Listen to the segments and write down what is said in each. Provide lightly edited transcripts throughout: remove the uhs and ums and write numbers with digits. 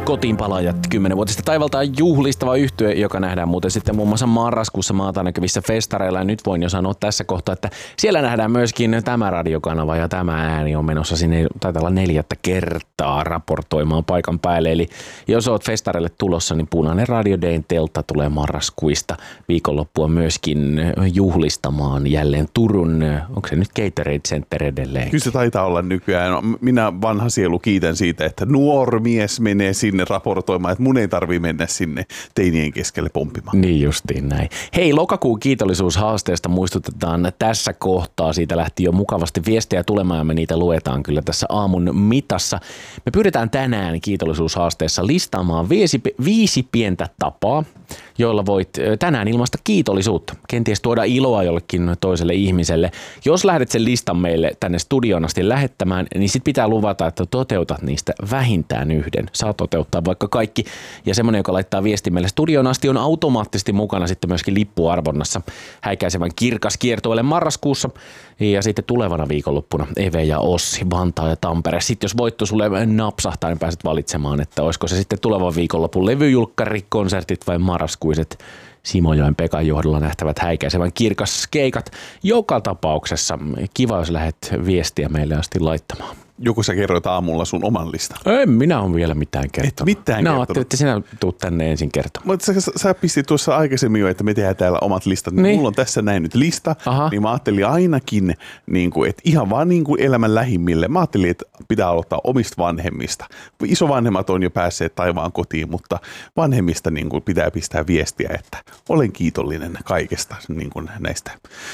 Kotiinpalaajat 10-vuotista taivaltaan juhlistava yhtye, joka nähdään muuten sitten muun muassa marraskuussa maata näkyvissä festareilla. Ja nyt voin jo sanoa tässä kohtaa, että siellä nähdään myöskin tämä radiokanava ja tämä ääni on menossa sinne, taitaa olla 4. kertaa raportoimaan paikan päälle. Eli jos olet festareille tulossa, niin Punainen Radio Dayn teltta tulee marraskuista viikonloppua myöskin juhlistamaan jälleen Turun, onko se nyt Gatorade Center edelleen? Kyllä se taitaa olla nykyään. Minä vanha sielu kiitän siitä, että nuori mies menee sinne raportoimaan, että mun ei tarvitse mennä sinne teinien keskelle pomppimaan. Niin justiin näin. Hei, lokakuun kiitollisuushaasteesta muistutetaan tässä kohtaa. Siitä lähti jo mukavasti viestejä tulemaan ja me niitä luetaan kyllä tässä aamun mitassa. Me pyydetään tänään kiitollisuushaasteessa listaamaan 5 pientä tapaa, joilla voit tänään ilmaista kiitollisuutta. Kenties tuoda iloa jollekin toiselle ihmiselle. Jos lähdet sen listan meille tänne studioon asti lähettämään, niin sit pitää luvata, että toteutat niistä vähintään yhden. Saa toteuttaa vaikka kaikki. Ja semmoinen, joka laittaa viestin meille studioon asti, on automaattisesti mukana sitten myöskin lippuarvonnassa häikäisevän kirkas kiertueelle marraskuussa. Ja sitten tulevana viikonloppuna Eve ja Ossi, Vantaa ja Tampere. Sitten jos voitto sulle napsahtaa, niin pääset valitsemaan, että olisiko se sitten tulevan viikonlopun levyjulkkari, konsertit vai marraskuiset Simojoen Pekan johdolla nähtävät häikäisevän kirkas keikat. Joka tapauksessa kiva, jos lähdet viestiä meille asti laittamaan. Joku sä kerroit aamulla sun oman listan. En minä ole vielä mitään kertonut. Et mitään kertonut? Ajattelin, että sinä tuut tänne ensin kertomaan. Mutta sä pistit tuossa aikaisemmin jo, että me tehdään täällä omat listat. Niin. Mulla on tässä näin nyt lista, niin mä ajattelin ainakin, niin kuin, että ihan vaan niin kuin elämän lähimmille. Mä ajattelin, että pitää aloittaa omista vanhemmista. Isovanhemmat on jo päässeet taivaan kotiin, mutta vanhemmista niin kuin pitää pistää viestiä, että olen kiitollinen kaikesta niin kuin näistä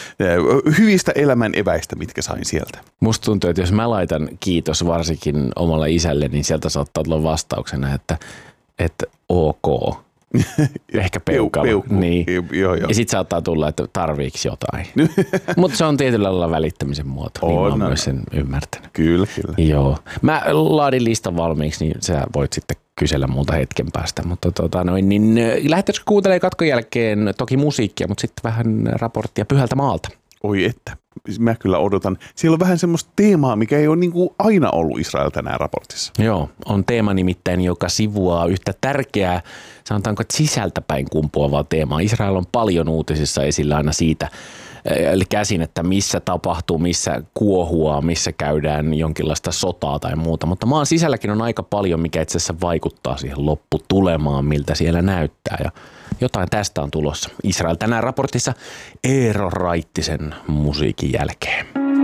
hyvistä elämän eväistä, mitkä sain sieltä. Musta tuntuu, että jos mä laitan kiitos varsinkin omalle isälle, niin sieltä saattaa tulla vastauksena, että ok. Ehkä peukalo. Niin. Joo. Ja sit saattaa tulla, että tarviiksi jotain. Mutta se on tietyllä lailla välittämisen muoto. Niin mä oon myös sen ymmärtänyt. Kyllä. Joo. Mä laadin listan valmiiksi, niin sä voit sitten kysellä multa hetken päästä. Mutta niin lähdetkö kuuntelemaan katkon jälkeen toki musiikkia, mutta sitten vähän raporttia Pyhältä maalta. Oi että. Mä kyllä odotan. Siellä on vähän semmoista teemaa, mikä ei ole niin kuin aina ollut Israel tänään raportissa. Joo, on teema nimittäin, joka sivuaa yhtä tärkeää, sanotaanko, että sisältäpäin kumpuavaa teemaa. Israel on paljon uutisissa esillä aina siitä, eli käsin, että missä tapahtuu, missä kuohua, missä käydään jonkinlaista sotaa tai muuta. Mutta maan sisälläkin on aika paljon, mikä itse asiassa vaikuttaa siihen lopputulemaan, miltä siellä näyttää. Ja jotain tästä on tulossa. Israel tänään raportissa Eero Raittisen musiikin jälkeen.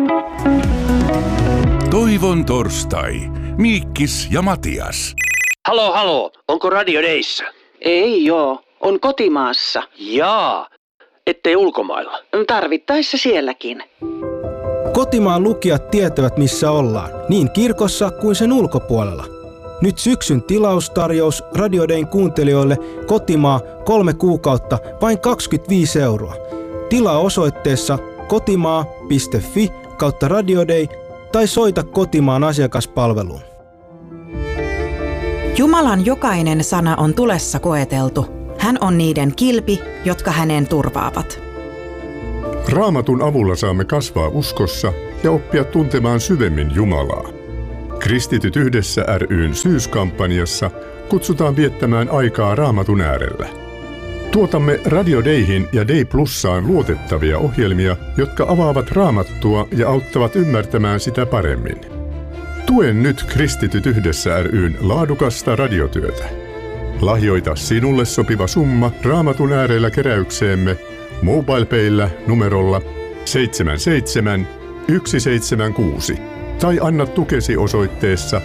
Toivon torstai. Miikkis ja Matias. Halo, onko Radio Dayssä? Ei joo, on kotimaassa. Jaa, ettei ulkomailla. Tarvittaessa sielläkin. Kotimaan lukijat tietävät missä ollaan, niin kirkossa kuin sen ulkopuolella. Nyt syksyn tilaustarjous Radio Dayn kuuntelijoille kotimaa 3 kuukautta vain 25 €. Tilaa osoitteessa kotimaa.fi/Radio Day tai soita kotimaan asiakaspalveluun. Jumalan jokainen sana on tulessa koeteltu. Hän on niiden kilpi, jotka häneen turvaavat. Raamatun avulla saamme kasvaa uskossa ja oppia tuntemaan syvemmin Jumalaa. Kristityt yhdessä ry:n syyskampanjassa kutsutaan viettämään aikaa Raamatun äärellä. Tuotamme Radio Dayhin ja Day Plussaan luotettavia ohjelmia, jotka avaavat Raamattua ja auttavat ymmärtämään sitä paremmin. Tuen nyt Kristityt yhdessä ry:n laadukasta radiotyötä. Lahjoita sinulle sopiva summa Raamatun äärellä keräykseemme MobilePayllä numerolla 77176 tai anna tukesi osoitteessa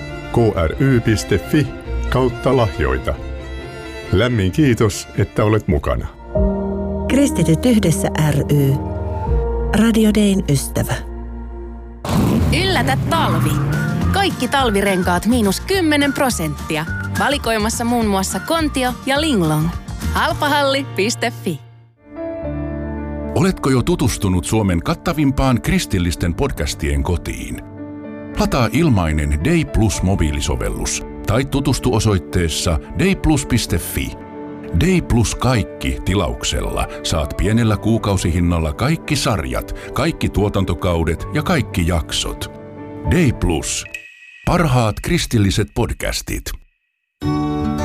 kry.fi/lahjoita. Lämmin kiitos, että olet mukana. Kristityt yhdessä ry. Radio Dayn ystävä. Yllätä talvi. Kaikki talvirenkaat -10%. Valikoimassa muun muassa Kontio ja Linglong. Halpahalli.fi. Oletko jo tutustunut Suomen kattavimpaan kristillisten podcastien kotiin? Lataa ilmainen Day Plus mobiilisovellus tai tutustu osoitteessa dayplus.fi. Day Plus kaikki tilauksella saat pienellä kuukausihinnalla kaikki sarjat, kaikki tuotantokaudet ja kaikki jaksot. Day Plus. Parhaat kristilliset podcastit.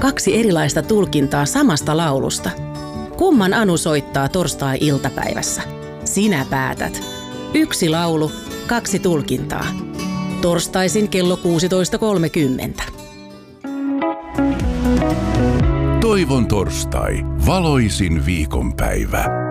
2 erilaista tulkintaa samasta laulusta. Kumman Anu soittaa torstai-iltapäivässä? Sinä päätät. 1 laulu, 2 tulkintaa. Torstaisin kello 16.30. Toivon torstai, valoisin viikonpäivä.